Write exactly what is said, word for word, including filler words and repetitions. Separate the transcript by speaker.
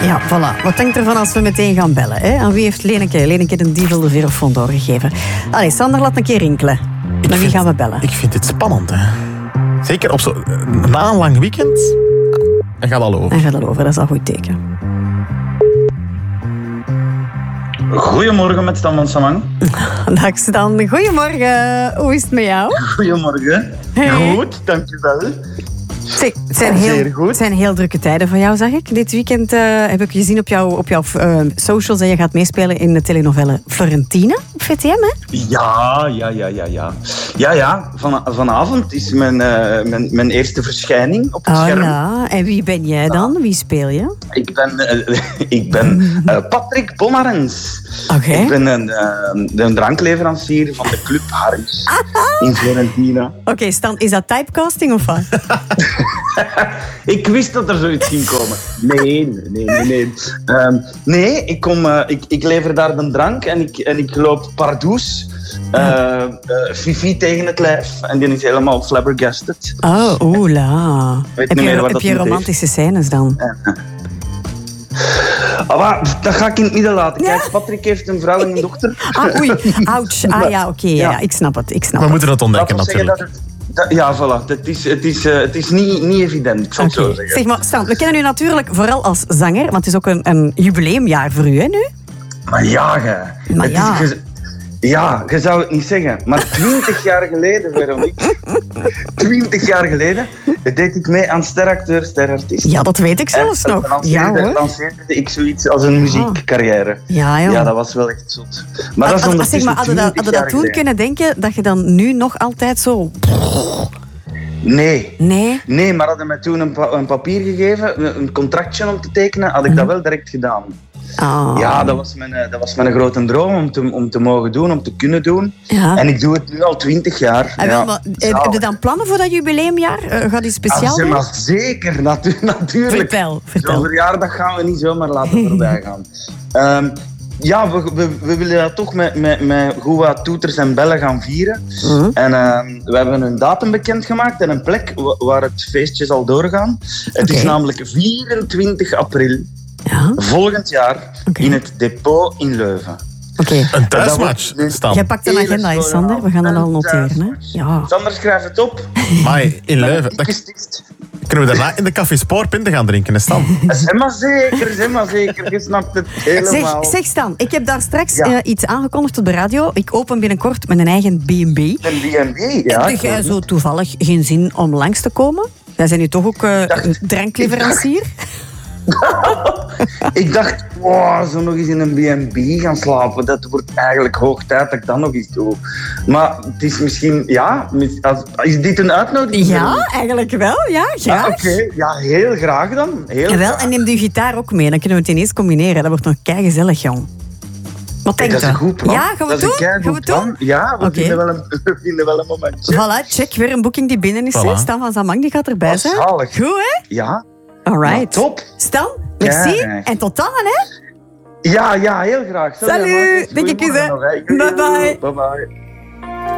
Speaker 1: Ja, voilà. Wat denkt ervan als we meteen gaan bellen? Hè? Aan wie heeft Leneke, Leneke de Dievel de Verofoon doorgegeven? Allee, Sander, laat een keer rinkelen.
Speaker 2: Ik
Speaker 1: Naar wie
Speaker 2: vind,
Speaker 1: gaan we bellen?
Speaker 2: Ik vind dit spannend, hè. Zeker op zo, na een lang weekend. Dan gaat al over.
Speaker 1: Dan gaat het over, dat is al een goed teken.
Speaker 3: Goedemorgen met Stan van Samang.
Speaker 1: Dag Stan, goedemorgen. Hoe is het met jou?
Speaker 3: Goedemorgen.
Speaker 1: Hey.
Speaker 3: Goed, dankjewel.
Speaker 1: Zeg, het zijn heel,
Speaker 3: Zeer goed.
Speaker 1: het zijn heel drukke tijden voor jou, zag ik. Dit weekend uh, heb ik gezien op jouw, op jouw uh, socials dat je gaat meespelen in de telenovelle Florentina op V T M, hè?
Speaker 3: Ja, ja, ja, ja, ja. Ja, ja. Van, vanavond is mijn, uh, mijn, mijn eerste verschijning op het
Speaker 1: Oh
Speaker 3: scherm.
Speaker 1: ja, en wie ben jij dan? Wie speel je?
Speaker 3: Ik ben, uh, ik ben uh, Patrick Bonarens.
Speaker 1: Oké. Okay.
Speaker 3: Ik ben een, uh, een drankleverancier van de Club Harris in Florentina.
Speaker 1: Oké, okay, Stan, is dat typecasting of wat?
Speaker 3: Ik wist dat er zoiets ging komen. Nee, nee, nee, nee. Um, nee, ik, kom, uh, ik, ik lever daar de drank en ik, en ik loop pardoes uh, uh, Fifi tegen het lijf. En die is helemaal flabbergasted.
Speaker 1: Oh, oela.
Speaker 3: Weet
Speaker 1: Heb
Speaker 3: niet
Speaker 1: je,
Speaker 3: meer wat
Speaker 1: heb
Speaker 3: dat
Speaker 1: je romantische scènes dan?
Speaker 3: Uh, uh. Maar dat ga ik in het midden laten. Kijk, ja. Patrick heeft een vrouw en een dochter.
Speaker 1: Ah, oei. Ouch. Ah ja, oké. Okay, ja. ja, ik snap het. Ik snap
Speaker 2: We
Speaker 1: het.
Speaker 2: moeten het ontdekken,
Speaker 3: Laten we
Speaker 2: natuurlijk.
Speaker 3: Dat het, dat, ja, voilà. Het is, het is, uh, het is niet, niet evident, ik zal
Speaker 1: okay.
Speaker 3: het zo zeggen.
Speaker 1: Zeg maar, Stan, we kennen u natuurlijk vooral als zanger, want het is ook een, een jubileumjaar voor u, hè, nu?
Speaker 3: Maar ja, ge.
Speaker 1: Maar
Speaker 3: het
Speaker 1: ja.
Speaker 3: Is, ge, ja, je zou het niet zeggen. Maar twintig jaar geleden, Veronique, twintig jaar geleden deed ik mee aan Steracteur, Sterartiest.
Speaker 1: Ja, dat weet ik zelfs
Speaker 3: en,
Speaker 1: nog.
Speaker 3: En
Speaker 1: ja, hoor.
Speaker 3: lanceerde ik zoiets als een muziekcarrière.
Speaker 1: Ja, joh.
Speaker 3: Ja, dat was wel echt zot. Maar dat is
Speaker 1: als, zeg maar, hadden dat, hadden dat toen
Speaker 3: geleden.
Speaker 1: kunnen denken dat je dan nu nog altijd zo...
Speaker 3: Nee.
Speaker 1: Nee?
Speaker 3: Nee, maar hadden mij toen een, pa- een papier gegeven, een contractje om te tekenen, had ik mm. dat wel direct gedaan.
Speaker 1: Oh.
Speaker 3: Ja, dat was, mijn, dat was mijn grote droom om te, om te mogen doen, om te kunnen doen.
Speaker 1: Ja.
Speaker 3: En ik doe het nu al twintig jaar.
Speaker 1: En wel, maar,
Speaker 3: ja,
Speaker 1: heb je dan plannen voor dat jubileumjaar? Uh, gaat die speciaal
Speaker 3: doen?
Speaker 1: Ja,
Speaker 3: maar zeker, natu- natuurlijk.
Speaker 1: Vertel, vertel.
Speaker 3: Zo'n verjaardag gaan we niet zomaar laten voorbij gaan. Um, ja, we, we, we willen dat toch met, met, met goed wat toeters en bellen gaan vieren. Mm-hmm. En uh, we hebben een datum bekendgemaakt en een plek waar het feestje zal doorgaan. Het okay. is namelijk vierentwintig april. Ja. Volgend jaar okay. in het depot in Leuven.
Speaker 1: Okay.
Speaker 2: Een thuismatch, Stan.
Speaker 1: Jij pakt een agenda, hè, Sander. We gaan dat al noteren. Hè? Ja.
Speaker 3: Sander, schrijf het op.
Speaker 2: Mai, in Leuven. Dat... Kunnen we daarna in de Café Spoor pinten gaan drinken, hè, Stan?
Speaker 3: Zeg maar zeker, zeg maar zeker. Je snapt het helemaal.
Speaker 1: Zeg, zeg Stan, ik heb daar straks ja. uh, iets aangekondigd op de radio. Ik open binnenkort met een eigen B en B.
Speaker 3: Een B en B, ja.
Speaker 1: Heb jij zo toevallig geen zin om langs te komen? Wij zijn nu toch ook uh, dacht, een drankleverancier?
Speaker 3: Ik dacht, wow, zo nog eens in een B en B gaan slapen. Dat wordt eigenlijk hoog tijd dat ik dat nog eens doe. Maar het is misschien, ja, is dit een uitnodiging?
Speaker 1: Ja, eigenlijk wel, ja, graag.
Speaker 3: Ah, Oké, okay. Ja, heel graag dan. Heel
Speaker 1: en, wel,
Speaker 3: graag.
Speaker 1: En neem de gitaar ook mee, dan kunnen we het ineens combineren. Dat wordt nog keigezellig, jong. Wat denk je?
Speaker 3: Dat is een goed plan.
Speaker 1: Ja, gaan we
Speaker 3: dat
Speaker 1: doen?
Speaker 3: Gaan
Speaker 1: we doen?
Speaker 3: Ja, we,
Speaker 1: okay.
Speaker 3: vinden wel een, we vinden wel een momentje.
Speaker 1: Voilà, check, weer een boeking die binnen is. Voilà. Stan van Samang, die gaat erbij zijn.
Speaker 3: Oh, zalig.
Speaker 1: Goed, hè?
Speaker 3: Ja.
Speaker 1: Alright.
Speaker 3: Ja, top.
Speaker 1: Stan, merci. Ja, en tot dan, hè?
Speaker 3: Ja, ja, heel graag.
Speaker 1: Salut. Dikke kus, hè.
Speaker 3: Bye
Speaker 1: bye.
Speaker 3: Bye bye.